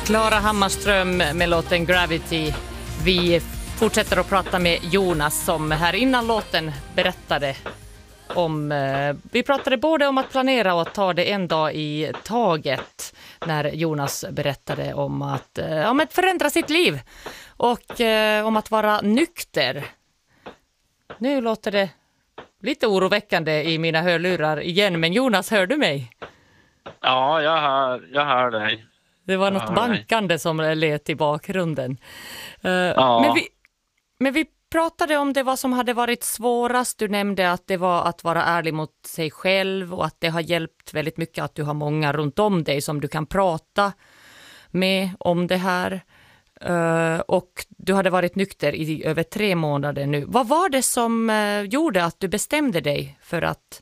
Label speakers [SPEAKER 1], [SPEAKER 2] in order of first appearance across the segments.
[SPEAKER 1] Klara Hammarström med låten Gravity. Vi fortsätter att prata med Jonas som här innan låten berättade om... Vi pratade både om att planera och att ta det en dag i taget när Jonas berättade om att förändra sitt liv och om att vara nykter. Nu låter det lite oroväckande i mina hörlurar igen, men Jonas, hör du mig?
[SPEAKER 2] Ja, jag hör dig.
[SPEAKER 1] Det var något bankande som lät i bakgrunden.
[SPEAKER 2] Ja.
[SPEAKER 1] Men vi pratade om det vad som hade varit svårast. Du nämnde att det var att vara ärlig mot sig själv och att det har hjälpt väldigt mycket att du har många runt om dig som du kan prata med om det här. Och du hade varit nykter i över 3 månader nu. Vad var det som gjorde att du bestämde dig för att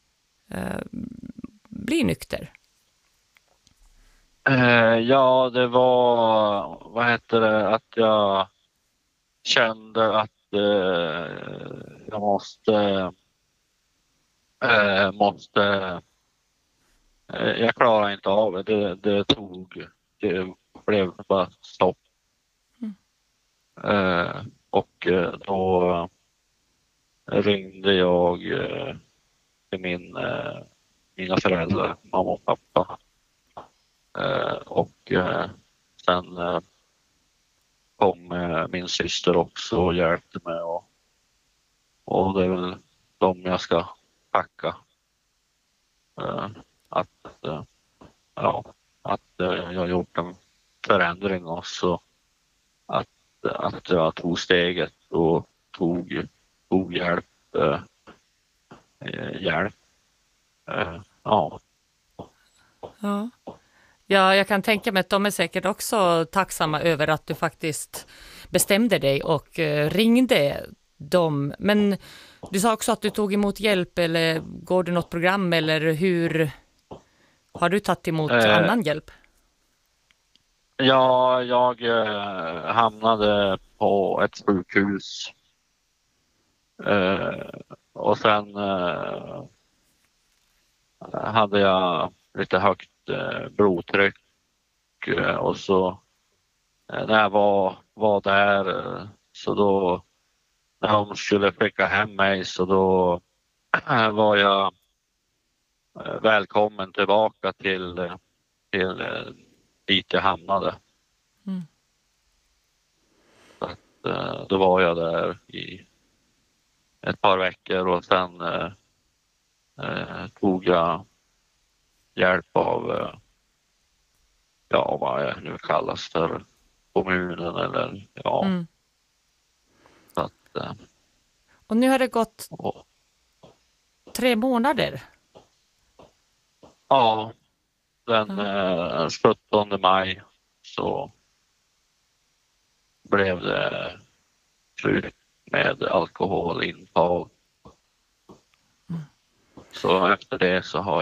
[SPEAKER 1] bli nykter?
[SPEAKER 2] Ja, det var, att jag kände att jag måste, jag klarar inte av det. Det blev bara stopp. Och då ringde jag till mina föräldrar, mamma och pappa. Och sen kom min syster också och hjälpte mig och det är väl de jag ska tacka. Att jag har gjort en förändring också. Att jag tog steget och tog hjälp.
[SPEAKER 1] Ja, jag kan tänka mig att de är säkert också tacksamma över att du faktiskt bestämde dig och ringde dem. Men du sa också att du tog emot hjälp, eller går du något program, eller hur har du tagit emot annan hjälp?
[SPEAKER 2] Ja, jag hamnade på ett sjukhus och sen hade jag lite högt blodtryck och så när jag var där så då när de skulle skicka hem mig så då var jag välkommen tillbaka till dit jag hamnade. Så att, då var jag där i ett par veckor och sen tog jag hjälp av vad jag nu kallas för, kommunen eller Så att,
[SPEAKER 1] och nu har det gått 3 månader.
[SPEAKER 2] Ja, den 17 maj så blev det slut med alkoholintag. Så efter det så har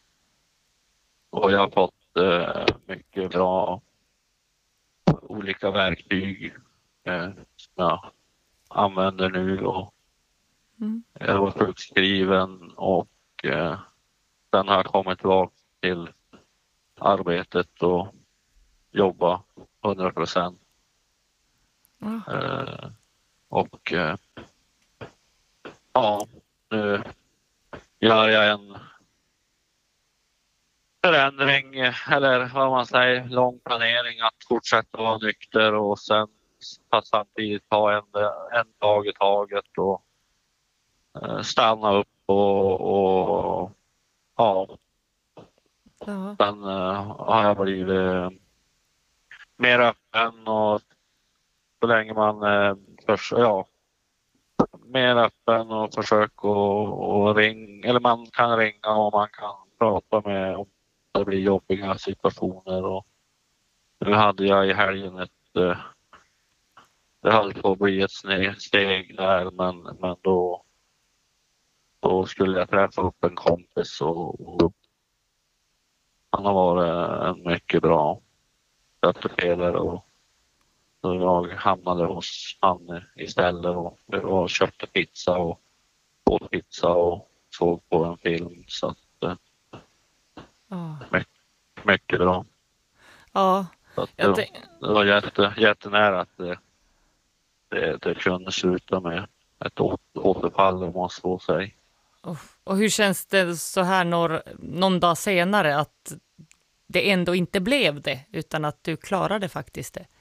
[SPEAKER 2] jag fått mycket bra olika verktyg som jag använder nu och jag var sjukskriven och sen har jag kommit tillbaka till arbetet och jobba 100%. Och nu gör jag en förändring eller vad man säger, lång planering att fortsätta vara nykter och sen samtidigt ta en dag i taget och stanna upp och sen har jag blivit mer öppen och så länge man mer öppen och försöka och ringa, eller man kan ringa och man kan prata med om det blir jobbiga situationer och nu hade jag i helgen det höll på att bli ett steg där men då skulle jag träffa upp en kompis och han har varit en mycket bra stöttepelare och så jag hamnade hos han istället och köpte pizza och åt pizza och såg på en film så att mycket bra.
[SPEAKER 1] Ja,
[SPEAKER 2] Så att det var jättenära att det kunde sluta med ett återfall, om man så säger.
[SPEAKER 1] Och hur känns det så här någon dag senare att det ändå inte blev det, utan att du klarade faktiskt det?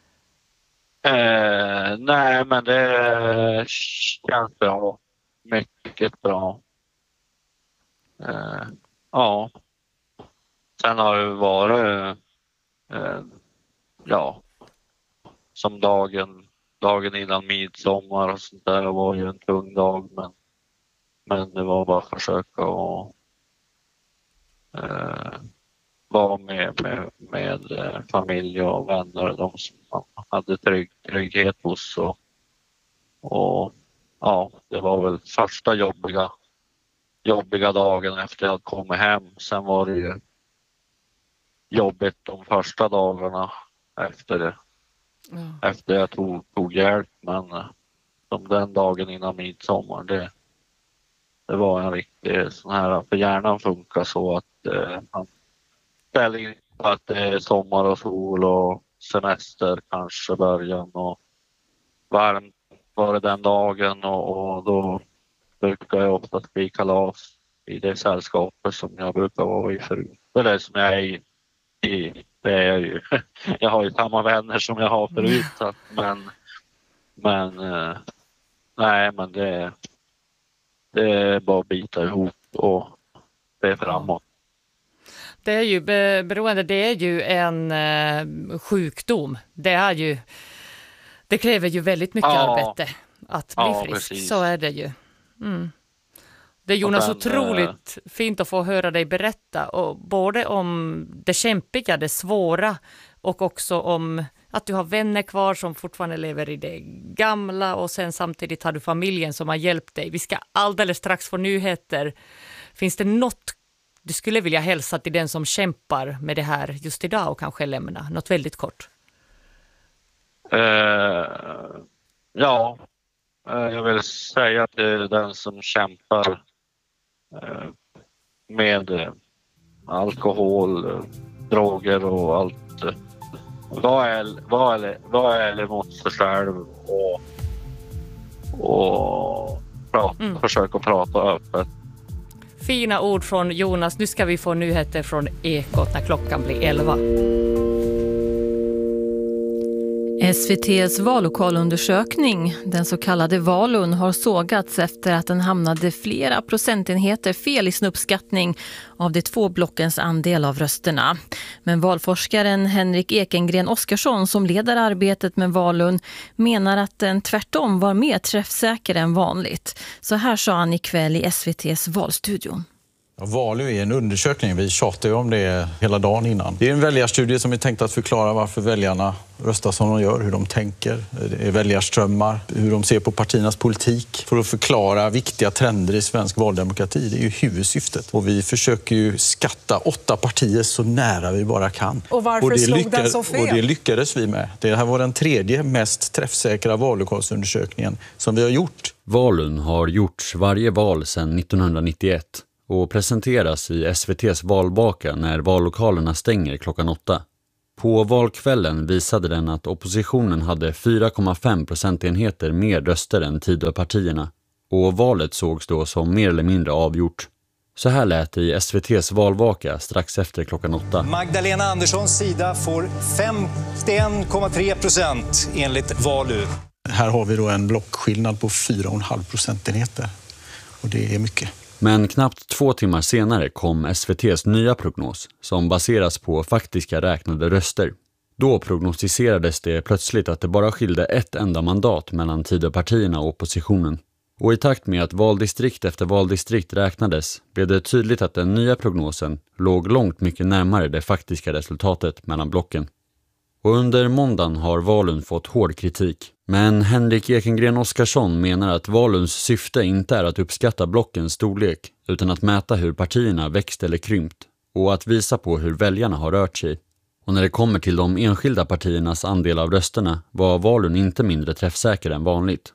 [SPEAKER 2] Nej, men det känns bra. Mycket bra. Ja. Sen har det varit som dagen innan midsommar och sånt där. Det var ju en tung dag, men det var bara att försöka och vara med familj och vänner, de som man hade trygghet hos. Och ja, det var väl första jobbiga dagen efter jag kommit hem. Sen var det ju jobbigt de första dagarna efter jag tog hjälp, men som den dagen innan midsommar, det var en riktig sån här, för hjärnan funkar så att man ställer in på att det är sommar och sol och semester kanske början, och varmt var det den dagen, och då brukar jag ofta bli kalas i det sällskapet som jag brukar vara i förut. Det är det som jag är i. Det är jag ju. Jag har ju samma vänner som jag har förut. Men det är bara att bita ihop och det är framåt.
[SPEAKER 1] Det är ju beroende, det är ju en sjukdom. Det kräver ju väldigt mycket arbete att bli frisk. Precis. Så är det ju. Mm. Det är Jonas otroligt fint att få höra dig berätta, och både om det kämpiga, det svåra, och också om att du har vänner kvar som fortfarande lever i det gamla, och sen samtidigt har du familjen som har hjälpt dig. Vi ska alldeles strax få nyheter. Finns det något du skulle vilja hälsa till den som kämpar med det här just idag och kanske lämna? Något väldigt kort.
[SPEAKER 2] Jag vill säga till den som kämpar med alkohol, droger och allt. Var ärlig mot sig själv och försöka prata öppet.
[SPEAKER 1] Fina ord från Jonas. Nu ska vi få nyheter från Ekot när klockan blir 11.
[SPEAKER 3] SVT:s vallokalundersökning, den så kallade Valun, har sågats efter att den hamnade flera procentenheter fel i sin uppskattning av de två blockens andel av rösterna. Men valforskaren Henrik Ekengren Oskarsson, som leder arbetet med Valun, menar att den tvärtom var mer träffsäker än vanligt. Så här sa han ikväll i SVT:s valstudion.
[SPEAKER 4] Valun är en undersökning, vi tjatar ju om det hela dagen innan. Det är en väljarstudie som är tänkt att förklara varför väljarna röstar som de gör, hur de tänker. Det är väljarströmmar, hur de ser på partiernas politik. För att förklara viktiga trender i svensk valdemokrati, det är ju huvudsyftet. Och vi försöker ju skatta 8 partier så nära vi bara kan.
[SPEAKER 5] Och varför slog den så fel?
[SPEAKER 4] Och det lyckades vi med. Det här var den 3:e mest träffsäkra vallokalsundersökningen som vi har gjort.
[SPEAKER 6] Valun har gjorts varje val sedan 1991. Och presenteras i SVT:s valbaka när vallokalerna stänger klockan 8. På valkvällen visade den att oppositionen hade 4,5 procentenheter mer röster än Tidöpartierna, och valet sågs då som mer eller mindre avgjort. Så här lät det i SVT:s valvaka strax efter klockan 8.
[SPEAKER 7] Magdalena Anderssons sida får 51,3% enligt Valun.
[SPEAKER 4] Här har vi då en blockskillnad på 4,5 procentenheter, och det är mycket.
[SPEAKER 6] Men knappt 2 timmar senare kom SVT:s nya prognos som baseras på faktiska räknade röster. Då prognostiserades det plötsligt att det bara skilde ett enda mandat mellan Tidöpartierna och oppositionen. Och i takt med att valdistrikt efter valdistrikt räknades blev det tydligt att den nya prognosen låg långt mycket närmare det faktiska resultatet mellan blocken. Och under måndagen har Valun fått hård kritik. Men Henrik Ekengren Oskarsson menar att Valuns syfte inte är att uppskatta blockens storlek utan att mäta hur partierna växt eller krympt och att visa på hur väljarna har rört sig. Och när det kommer till de enskilda partiernas andel av rösterna var Valun inte mindre träffsäker än vanligt.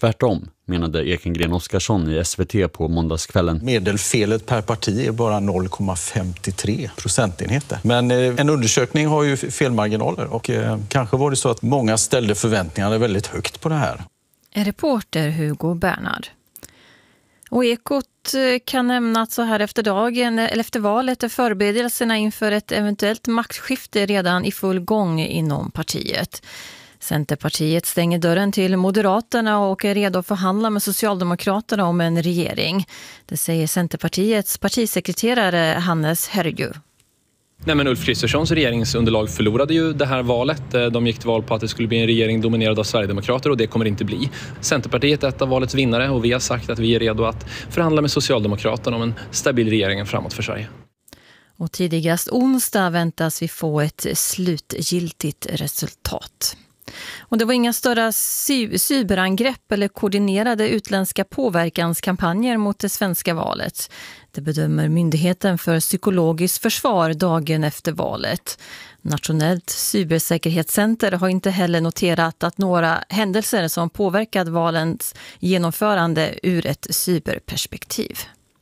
[SPEAKER 6] Tvärtom, menade Ekengren Oskarsson i SVT på måndagskvällen.
[SPEAKER 4] Medelfelet per parti är bara 0,53 procentenheter. Men en undersökning har ju felmarginaler och kanske var det så att många ställde förväntningarna väldigt högt på det här.
[SPEAKER 3] En reporter Hugo Bernhard. Och Ekot kan nämna att så här efter valet är förberedelserna inför ett eventuellt maktskifte redan i full gång inom partiet. Centerpartiet stänger dörren till Moderaterna och är redo att förhandla med Socialdemokraterna om en regering. Det säger Centerpartiets partisekreterare Hannes Herrju.
[SPEAKER 5] Nej, men Ulf Kristerssons regeringsunderlag förlorade ju det här valet. De gick till val på att det skulle bli en regering dominerad av Sverigedemokrater och det kommer det inte bli. Centerpartiet är ett av valets vinnare och vi har sagt att vi är redo att förhandla med Socialdemokraterna om en stabil regering framåt för Sverige.
[SPEAKER 3] Och tidigast onsdag väntas vi få ett slutgiltigt resultat. Och det var inga större cyberangrepp eller koordinerade utländska påverkanskampanjer mot det svenska valet. Det bedömer Myndigheten för psykologiskt försvar dagen efter valet. Nationellt cybersäkerhetscenter har inte heller noterat att några händelser som påverkat valens genomförande ur ett cyberperspektiv.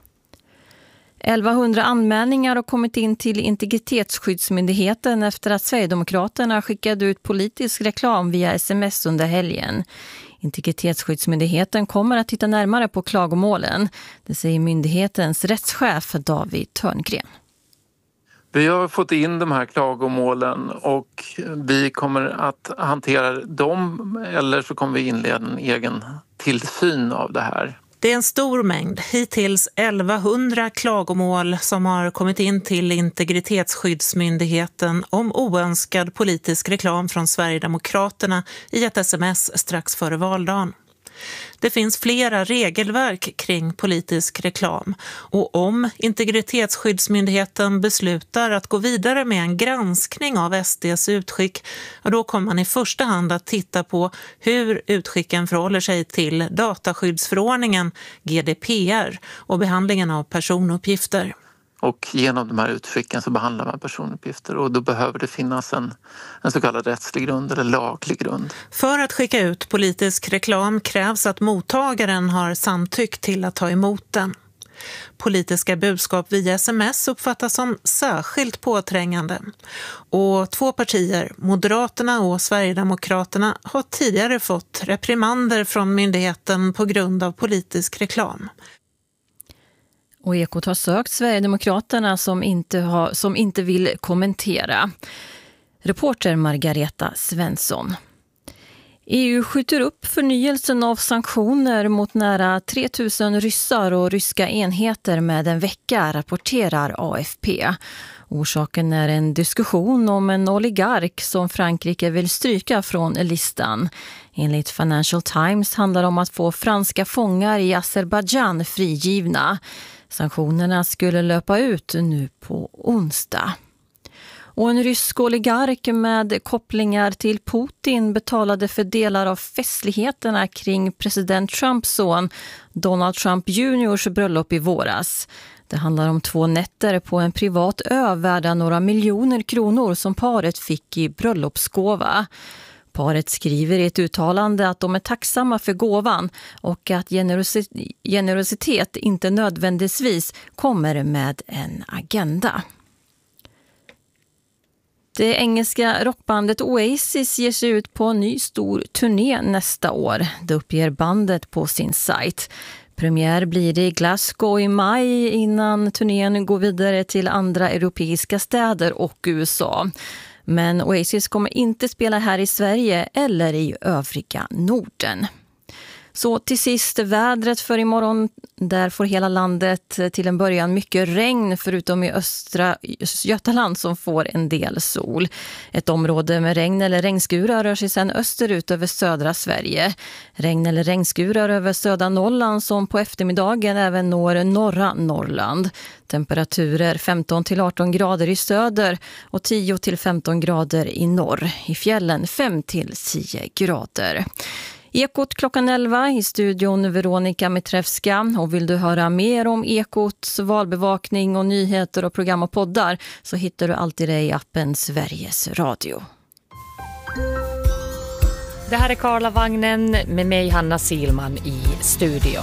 [SPEAKER 3] 1100 anmälningar har kommit in till Integritetsskyddsmyndigheten efter att Sverigedemokraterna skickade ut politisk reklam via sms under helgen. Integritetsskyddsmyndigheten kommer att titta närmare på klagomålen. Det säger myndighetens rättschef David Törngren.
[SPEAKER 8] Vi har fått in de här klagomålen och vi kommer att hantera dem eller så kommer vi inleda en egen tillsyn av det här.
[SPEAKER 9] Det är en stor mängd, hittills 1100 klagomål som har kommit in till Integritetsskyddsmyndigheten om oönskad politisk reklam från Sverigedemokraterna i ett sms strax före valdagen. Det finns flera regelverk kring politisk reklam och om Integritetsskyddsmyndigheten beslutar att gå vidare med en granskning av SDs utskick, då kommer man i första hand att titta på hur utskicken förhåller sig till dataskyddsförordningen GDPR och behandlingen av personuppgifter.
[SPEAKER 8] Och genom de här utskicken så behandlar man personuppgifter och då behöver det finnas en så kallad rättslig grund eller laglig grund.
[SPEAKER 9] För att skicka ut politisk reklam krävs att mottagaren har samtyckt till att ta emot den. Politiska budskap via sms uppfattas som särskilt påträngande. Och 2 partier, Moderaterna och Sverigedemokraterna, har tidigare fått reprimander från myndigheten på grund av politisk reklam.
[SPEAKER 3] Och Ekot har sökt Sverigedemokraterna som inte vill kommentera. Reporter Margareta Svensson. EU skjuter upp förnyelsen av sanktioner mot nära 3000 ryssar och ryska enheter med en vecka, rapporterar AFP. Orsaken är en diskussion om en oligark som Frankrike vill stryka från listan. Enligt Financial Times handlar det om att få franska fångar i Azerbaijan frigivna. Sanktionerna skulle löpa ut nu på onsdag. Och en rysk oligark med kopplingar till Putin betalade för delar av festligheterna kring president Trumps son Donald Trump Juniors bröllop i våras. Det handlar om 2 nätter på en privat ö värda några miljoner kronor som paret fick i bröllopsgåva. Paret skriver i ett uttalande att de är tacksamma för gåvan och att generositet inte nödvändigtvis kommer med en agenda. Det engelska rockbandet Oasis ger sig ut på en ny stor turné nästa år. Det uppger bandet på sin sajt. Premiär blir det i Glasgow i maj innan turnén går vidare till andra europeiska städer och USA. Men Oasis kommer inte spela här i Sverige eller i övriga Norden. Så till sist vädret för imorgon. Där får hela landet till en början mycket regn förutom i östra Götaland som får en del sol. Ett område med regn eller regnskurar rör sig sedan österut över södra Sverige. Regn eller regnskurar över södra Norrland som på eftermiddagen även når norra Norrland. Temperaturer 15-18 grader i söder och 10-15 grader i norr. I fjällen 5-10 grader. Ekot klockan 11 i studion Veronica Mitrevska. Och vill du höra mer om Ekots valbevakning och nyheter och program och poddar så hittar du alltid det i appen Sveriges Radio.
[SPEAKER 1] Det här är Karlavagnen med mig, Hanna Silman, i studion.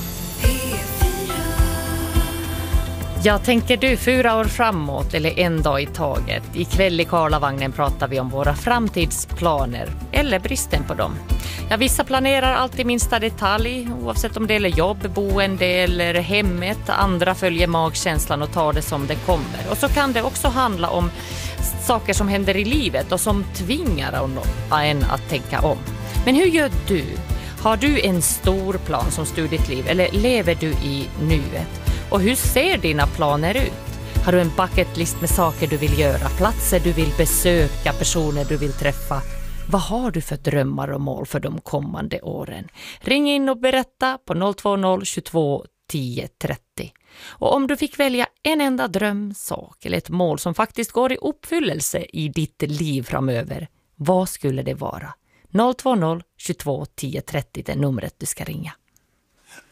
[SPEAKER 1] Jag tänker du 4 år framåt eller en dag i taget. Ikväll i Karlavagnen pratar vi om våra framtidsplaner eller bristen på dem. Ja, vissa planerar alltid minsta detalj, oavsett om det gäller jobb, boende eller hemmet. Andra följer magkänslan och tar det som det kommer. Och så kan det också handla om saker som händer i livet och som tvingar en att tänka om. Men hur gör du? Har du en stor plan som styr ditt liv eller lever du i nuet? Och hur ser dina planer ut? Har du en bucketlist med saker du vill göra, platser du vill besöka, personer du vill träffa? Vad har du för drömmar och mål för de kommande åren? Ring in och berätta på 020 22 10 30. Och om du fick välja en enda drömsak eller ett mål som faktiskt går i uppfyllelse i ditt liv framöver, vad skulle det vara? 020 22 10 30 är numret du ska ringa.